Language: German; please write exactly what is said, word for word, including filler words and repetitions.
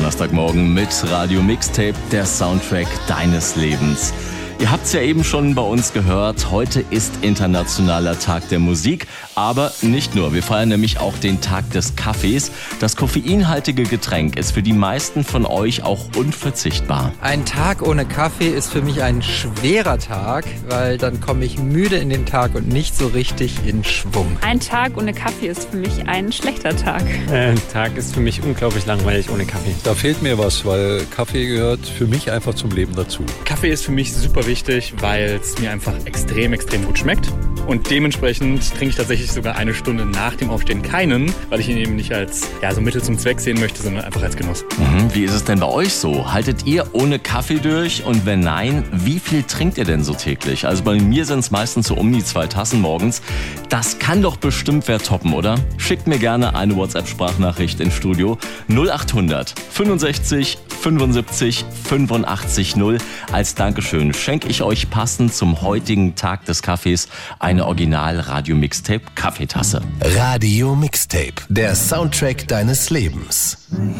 Donnerstagmorgen mit Radio Mixtape, der Soundtrack deines Lebens. Ihr habt's ja eben schon bei uns gehört, heute ist Internationaler Tag der Musik, aber nicht nur. Wir feiern nämlich auch den Tag des Kaffees. Das koffeinhaltige Getränk ist für die meisten von euch auch unverzichtbar. Ein Tag ohne Kaffee ist für mich ein schwerer Tag, weil dann komme ich müde in den Tag und nicht so richtig in Schwung. Ein Tag ohne Kaffee ist für mich ein schlechter Tag. Ein Tag ist für mich unglaublich langweilig ohne Kaffee. Da fehlt mir was, weil Kaffee gehört für mich einfach zum Leben dazu. Kaffee ist für mich super wichtig, weil es mir einfach extrem, extrem gut schmeckt. Und dementsprechend trinke ich tatsächlich sogar eine Stunde nach dem Aufstehen keinen, weil ich ihn eben nicht als ja, so Mittel zum Zweck sehen möchte, sondern einfach als Genuss. Mhm, wie ist es denn bei euch so? Haltet ihr ohne Kaffee durch? Und wenn nein, wie viel trinkt ihr denn so täglich? Also bei mir sind es meistens so um die zwei Tassen morgens. Das kann doch bestimmt wer toppen, oder? Schickt mir gerne eine WhatsApp-Sprachnachricht ins Studio null acht hundert fünfundsechzig fünfundsiebzig fünfundachtzig null. Als Dankeschön schenke ich euch passend zum heutigen Tag des Kaffees eine Original-Radio-Mixtape-Kaffeetasse. Radio Mixtape, der Soundtrack deines Lebens.